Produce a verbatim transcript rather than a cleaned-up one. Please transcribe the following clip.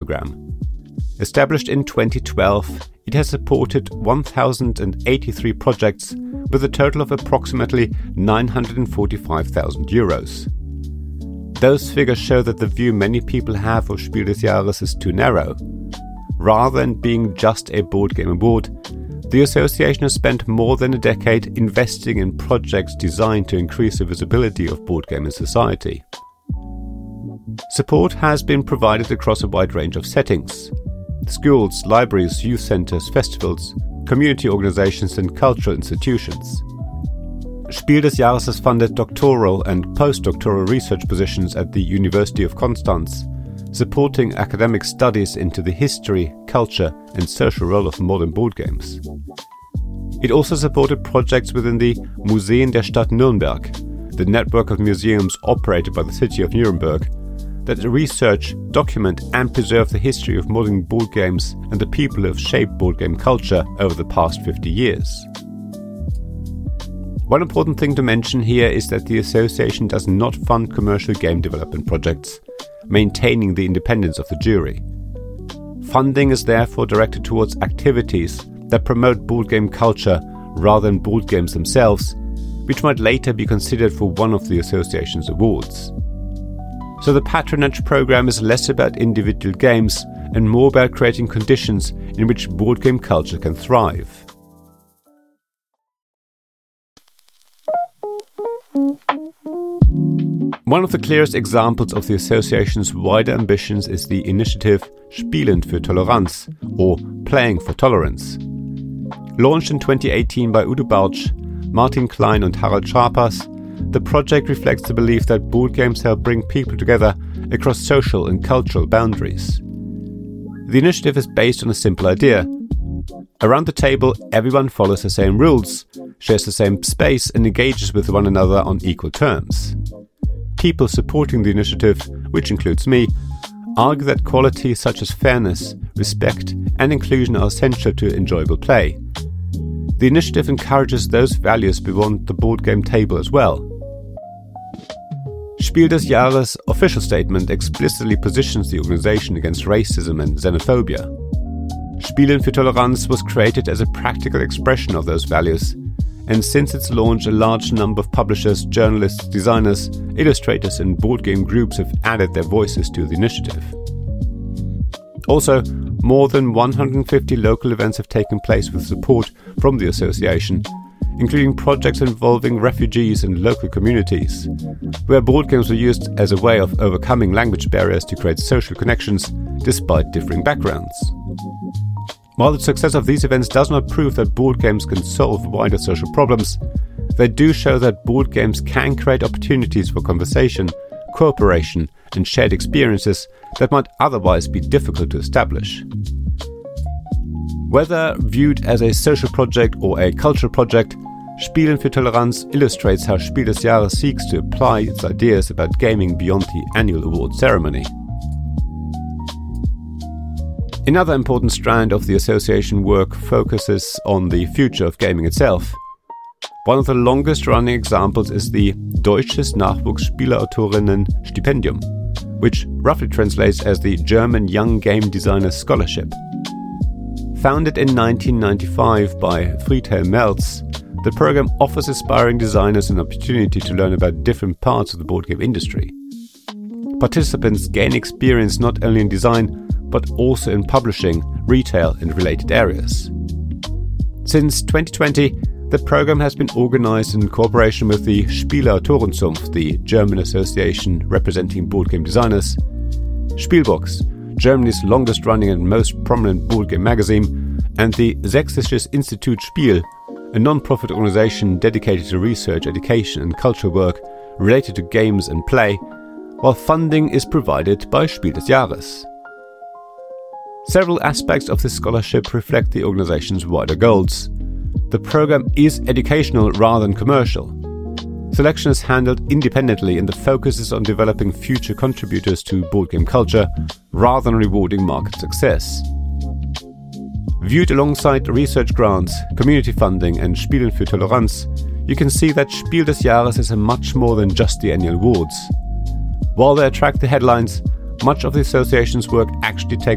program. Established in twenty twelve, it has supported one thousand eighty-three projects with a total of approximately nine hundred forty-five thousand euros. Those figures show that the view many people have of Spiel des Jahres is too narrow. Rather than being just a board game award, the association has spent more than a decade investing in projects designed to increase the visibility of board game in society. Support has been provided across a wide range of settings: schools, libraries, youth centers, festivals, community organizations and cultural institutions. Spiel des Jahres has funded doctoral and postdoctoral research positions at the University of Konstanz, supporting academic studies into the history, culture and social role of modern board games. It also supported projects within the Museen der Stadt Nürnberg, the network of museums operated by the city of Nuremberg, that research, document and preserve the history of modern board games and the people who have shaped board game culture over the past fifty years. One important thing to mention here is that the association does not fund commercial game development projects, maintaining the independence of the jury. Funding is therefore directed towards activities that promote board game culture rather than board games themselves, which might later be considered for one of the association's awards. So the patronage program is less about individual games and more about creating conditions in which board game culture can thrive. One of the clearest examples of the association's wider ambitions is the initiative Spielen für Toleranz, or Playing for Tolerance. Launched in twenty eighteen by Udo Bartsch, Martin Klein and Harald Schapas, the project reflects the belief that board games help bring people together across social and cultural boundaries. The initiative is based on a simple idea. Around the table, everyone follows the same rules, shares the same space and engages with one another on equal terms. People supporting the initiative, which includes me, argue that qualities such as fairness, respect and inclusion are essential to enjoyable play. The initiative encourages those values beyond the board game table as well. Spiel des Jahres' official statement explicitly positions the organization against racism and xenophobia. Spielen für Toleranz was created as a practical expression of those values, and since its launch a large number of publishers, journalists, designers, illustrators and board game groups have added their voices to the initiative. Also, more than one hundred fifty local events have taken place with support from the association, including projects involving refugees and local communities, where board games were used as a way of overcoming language barriers to create social connections despite differing backgrounds. While the success of these events does not prove that board games can solve wider social problems, they do show that board games can create opportunities for conversation, cooperation and shared experiences that might otherwise be difficult to establish. Whether viewed as a social project or a cultural project, Spielen für Toleranz illustrates how Spiel des Jahres seeks to apply its ideas about gaming beyond the annual award ceremony. Another important strand of the association work focuses on the future of gaming itself. One of the longest-running examples is the Deutsches Nachwuchsspieleautorinnen-Stipendium, which roughly translates as the German Young Game Designer Scholarship. Founded in nineteen ninety-five by Friedhelm Meltz, the program offers aspiring designers an opportunity to learn about different parts of the board game industry. Participants gain experience not only in design, but also in publishing, retail and related areas. Since twenty twenty, the program has been organized in cooperation with the Spieleautorenzunft, the German association representing board game designers, Spielbox, Germany's longest-running and most prominent board game magazine, and the Sächsisches Institut Spiel, a non-profit organization dedicated to research, education and cultural work related to games and play, while funding is provided by Spiel des Jahres. Several aspects of this scholarship reflect the organization's wider goals. The program is educational rather than commercial. Selection is handled independently and the focus is on developing future contributors to board game culture rather than rewarding market success. Viewed alongside research grants, community funding and Spielen für Toleranz, you can see that Spiel des Jahres is a much more than just the annual awards. While they attract the headlines, much of the association's work actually takes